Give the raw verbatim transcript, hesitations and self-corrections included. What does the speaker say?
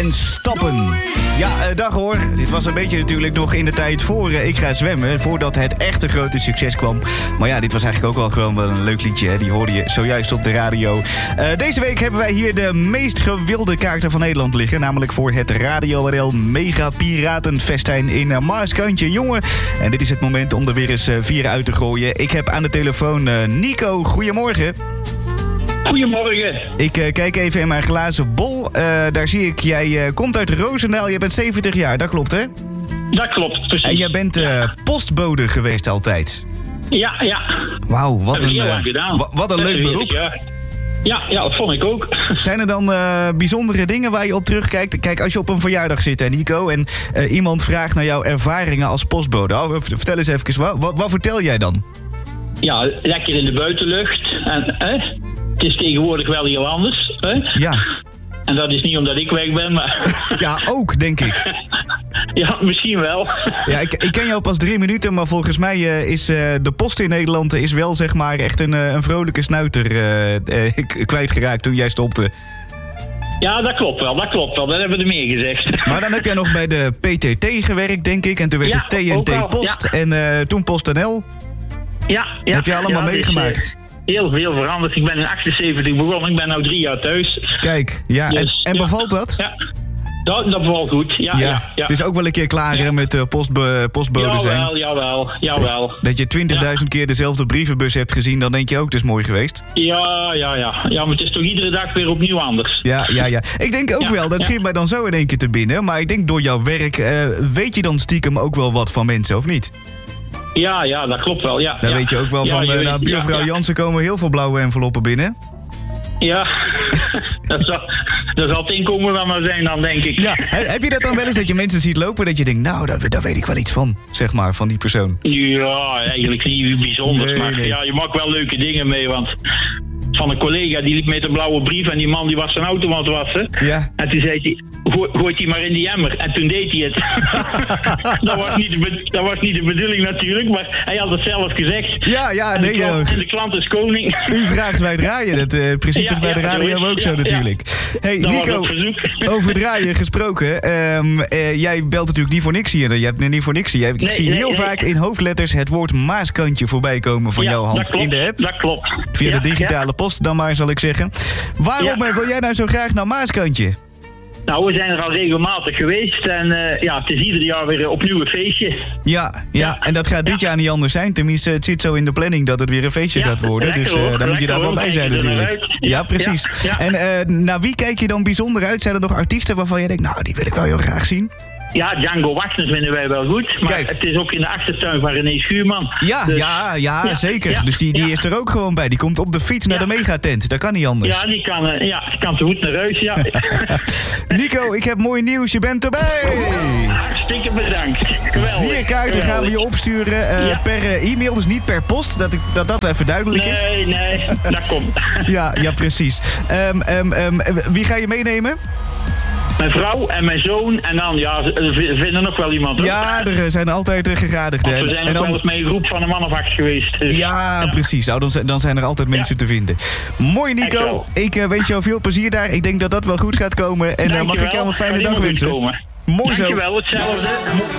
en stappen. Ja, uh, dag hoor. Dit was een beetje natuurlijk nog in de tijd voor uh, Ik Ga Zwemmen. Voordat het echte grote succes kwam. Maar ja, dit was eigenlijk ook wel gewoon wel een leuk liedje. Hè? Die hoorde je zojuist op de radio. Uh, deze week hebben wij hier de meest gewilde kaarten van Nederland liggen. Namelijk voor het Radio R L Mega Piratenfestijn in uh, Maaskantje. Jongen, en dit is het moment om er weer eens uh, vier uit te gooien. Ik heb aan de telefoon uh, Nico. Goedemorgen. Goedemorgen. Ik uh, kijk even in mijn glazen bol. Uh, daar zie ik, jij uh, komt uit Roosendaal. Je bent zeventig jaar, dat klopt hè? Dat klopt, precies. En jij bent uh, ja. postbode geweest altijd. Ja, ja. Wauw, wat, een, uh, wat, wat een leuk beroep. Ja. Ja, ja, dat vond ik ook. Zijn er dan uh, bijzondere dingen waar je op terugkijkt? Kijk, als je op een verjaardag zit, hè, Nico, en uh, iemand vraagt naar jouw ervaringen als postbode. Oh, vertel eens even, wat, wat, wat vertel jij dan? Ja, lekker in de buitenlucht. En, hè? Het is tegenwoordig wel heel anders. Hè? Ja. En dat is niet omdat ik weg ben, maar... Ja, ook, denk ik. Ja, misschien wel. Ja, ik, ik ken jou pas drie minuten, maar volgens mij uh, is uh, de post in Nederland is wel zeg maar echt een, uh, een vrolijke snuiter uh, uh, kwijtgeraakt toen jij stopte. Ja, dat klopt wel, dat klopt wel. Dat hebben we er meer gezegd. Maar dan heb jij nog bij de P T T gewerkt, denk ik. En toen werd ja, het T N T Post ja. en uh, toen PostNL. Ja, ja. Heb je allemaal ja, meegemaakt? Dus, uh, heel veel veranderd. Ik ben in achtenzeventig begonnen, ik ben nu drie jaar thuis. Kijk, ja, dus, en, en ja, bevalt dat? Ja, dat, dat bevalt goed. Ja, ja, ja, ja. Het is ook wel een keer klaar ja. met uh, postbe, postbode zijn. Jawel, jawel, jawel. Dat je twintigduizend ja. keer dezelfde brievenbus hebt gezien, dan denk je ook, het is mooi geweest. Ja, ja, ja. Ja, maar het is toch iedere dag weer opnieuw anders. Ja, ja, ja. Ik denk ook ja, wel, dat ja. schiet mij dan zo in één keer te binnen. Maar ik denk door jouw werk, uh, weet je dan stiekem ook wel wat van mensen, of niet? Ja, ja, dat klopt wel, ja. Dan ja. weet je ook wel van, ja, uh, nou, buurvrouw ja, ja. Jansen komen heel veel blauwe enveloppen binnen. Ja, dat, zal, dat zal het inkomen dan maar zijn dan, denk ik. Ja, heb je dat dan wel eens, dat je mensen ziet lopen, dat je denkt, nou, daar, daar weet ik wel iets van, zeg maar, van die persoon? Ja, eigenlijk niet bijzonders, nee, maar nee. ja, je maakt wel leuke dingen mee, want... Van een collega, die liep met een blauwe brief en die man die was zijn auto aan het wassen. Ja. En toen zei hij, Gooi, gooit hij maar in die emmer. En toen deed hij het. dat, was niet de, dat was niet de bedoeling natuurlijk, maar hij had het zelf gezegd. Ja, ja, en nee. de klant, ja. En de klant is koning. U vraagt, wij draaien. Het uh, principe ja, is bij ja, de radio ook ja, zo natuurlijk. Ja. Hey, dat Nico, over draaien gesproken. Um, uh, jij belt natuurlijk niet voor niks hier. Je hebt niet voor niks hier. Ik nee, zie nee, heel nee. vaak in hoofdletters het woord Maaskantje voorbij komen van ja, jouw hand klopt, in de app. Dat klopt. Via ja, de digitale ja. post dan maar, zal ik zeggen. Waarom ja. wil jij nou zo graag naar Maaskantje? Nou, we zijn er al regelmatig geweest en uh, ja, het is ieder jaar weer opnieuw een feestje. Ja, ja, ja. En dat gaat dit ja. jaar niet anders zijn. Tenminste, het zit zo in de planning dat het weer een feestje ja, gaat worden. Dus uh, hoor, daar moet je daar wel bij zijn natuurlijk. Ja, ja, precies. Ja, ja. En uh, naar wie kijk je dan bijzonder uit? Zijn er nog artiesten waarvan je denkt, nou, die wil ik wel heel graag zien? Ja, Django Wachters vinden wij wel goed. Maar Kijk. Het is ook in de achtertuin van René Schuurman. Ja, dus, ja, ja, ja, zeker. Ja, dus die, die ja. is er ook gewoon bij. Die komt op de fiets naar ja. de megatent. Dat kan niet anders. Ja, die kan, uh, ja, die kan te goed naar huis, ja. Nico, ik heb mooi nieuws. Je bent erbij. Oh, hartstikke bedankt. Geweldig. Vier kaarten Geweldig. gaan we je opsturen uh, ja. per uh, e-mail. Dus niet per post. Dat ik, dat, dat even duidelijk nee, is. Nee, nee. Dat komt. ja, ja, precies. Um, um, um, wie ga je meenemen? Mijn vrouw en mijn zoon. En dan, ja, we vinden nog wel iemand. Hoor. Ja, er zijn altijd gegadigden. Want we zijn en dan... wel eens met een groep van een man of acht geweest. Dus. Ja, ja, precies. Nou, dan, dan zijn er altijd mensen ja. te vinden. Mooi, Nico. Ik uh, wens jou veel plezier daar. Ik denk dat dat wel goed gaat komen. En uh, mag ik jou een fijne dag wensen. Mooi zo. Dankjewel, hetzelfde.